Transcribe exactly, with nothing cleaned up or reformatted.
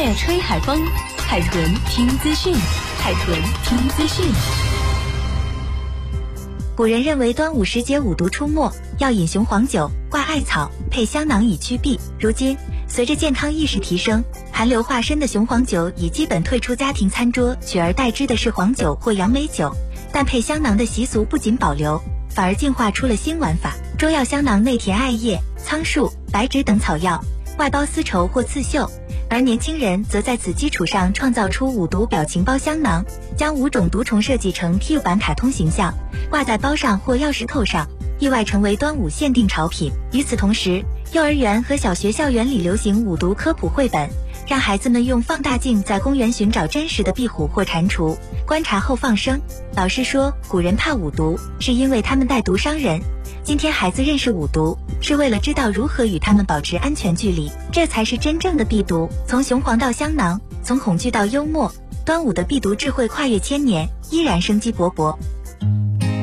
夜吹海风，海豚听资讯，海豚听资讯。 古人认为端午时节五毒出没，要饮雄黄酒、挂艾草、配香囊以驱避。如今，随着健康意识提升，寒流化身的雄黄酒已基本退出家庭餐桌，取而代之的是黄酒或杨梅酒。但配香囊的习俗不仅保留，反而进化出了新玩法。中药香囊内填艾叶、苍术、白芷等草药，外包丝绸或刺绣。而年轻人则在此基础上创造出五毒表情包香囊，将五种毒虫设计成 Q 版卡通形象，挂在包上或钥匙扣上，意外成为端午限定潮品。与此同时，幼儿园和小学校园里流行五毒科普绘本，让孩子们用放大镜在公园寻找真实的壁虎或蟾蜍，观察后放生。老师说，古人怕五毒，是因为他们带毒伤人。今天孩子认识五毒，是为了知道如何与他们保持安全距离，这才是真正的避毒。从雄黄到香囊，从恐惧到幽默，端午的避毒智慧跨越千年，依然生机勃勃。